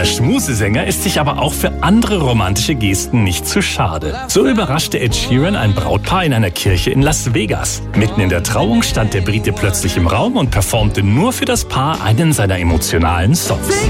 Schmusesänger ist sich aber auch für andere romantische Gesten nicht zu schade. So überraschte Ed Sheeran ein Brautpaar in einer Kirche in Las Vegas. Mitten in der Trauung stand der Brite plötzlich im Raum und performte nur für das Paar einen seiner emotionalen Songs.